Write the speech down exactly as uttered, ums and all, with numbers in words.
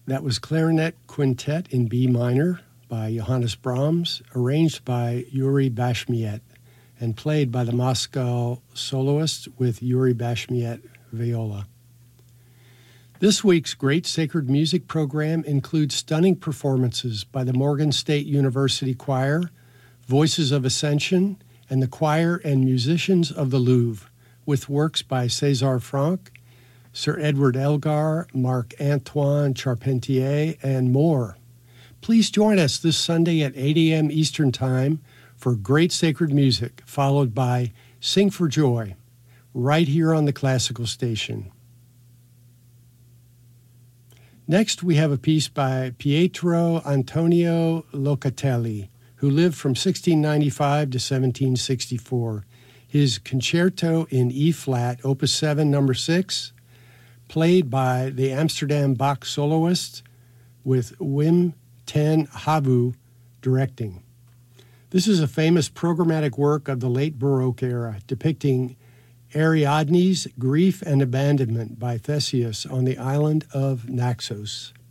That was Clarinet Quintet in B minor by Johannes Brahms, arranged by Yuri Bashmiet, and played by the Moscow soloists with Yuri Bashmiet viola. This week's Great Sacred Music program includes stunning performances by the Morgan State University Choir, Voices of Ascension, and the choir and musicians of the Louvre, with works by César Franck, Sir Edward Elgar, Marc-Antoine Charpentier, and more. Please join us this Sunday at eight a.m. Eastern Time for Great Sacred Music, followed by Sing for Joy, right here on the Classical Station. Next, we have a piece by Pietro Antonio Locatelli, who lived from sixteen ninety-five to seventeen sixty-four. His Concerto in E-flat, Opus seven, number six, played by the Amsterdam Bach soloists with Wim ten Havu directing. This is a famous programmatic work of the late Baroque era, depicting Ariadne's grief and abandonment by Theseus on the island of Naxos.